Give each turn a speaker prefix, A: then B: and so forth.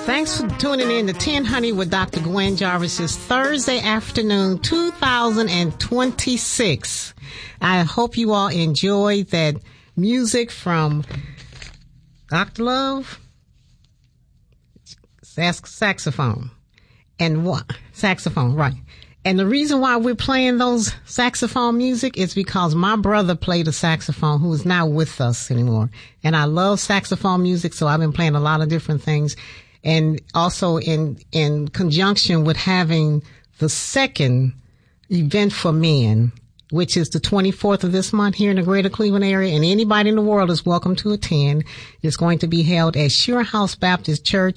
A: Thanks for tuning in to 10 Honey with Dr. Gwen Jarvis. It's Thursday afternoon, 2026. I hope you all enjoyed that music from Dr. Love, saxophone, and what? Saxophone, right. And the reason why we're playing those saxophone music is because my brother played a saxophone who is not with us anymore. And I love saxophone music, so I've been playing a lot of different things. And also in conjunction with having the second event for men, which is the 24th of this month here in the greater Cleveland area. And anybody in the world is welcome to attend. It's going to be held at Sure House Baptist Church